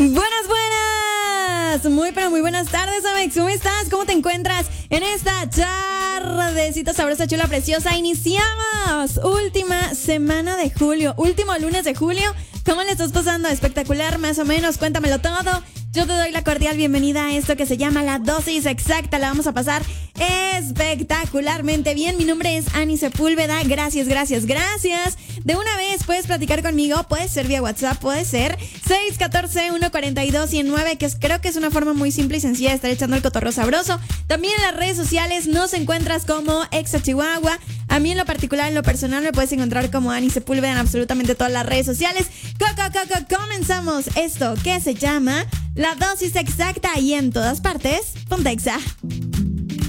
Buenas, buenas. Muy, pero muy buenas tardes, Amex. ¿Cómo estás? ¿Cómo te encuentras en esta tardecita sabrosa, chula, preciosa? Iniciamos última semana de julio, último lunes de julio. ¿Cómo le estás pasando? ¿Espectacular, más o menos? Cuéntamelo todo. Yo te doy la cordial bienvenida a esto que se llama La Dosis Exacta. La vamos a pasar espectacularmente bien. Mi nombre es Ani Sepúlveda. Gracias. De una vez puedes platicar conmigo. Puede ser vía WhatsApp, puede ser 614-142-109, que creo que es una forma muy simple y sencilla de estar echando el cotorreo sabroso. También en las redes sociales nos encuentras como Exa Chihuahua. A mí en lo particular, en lo personal, me puedes encontrar como Ani Sepúlveda en absolutamente todas las redes sociales. Comenzamos esto que se llama La Dosis Exacta y en todas partes, Pontexa.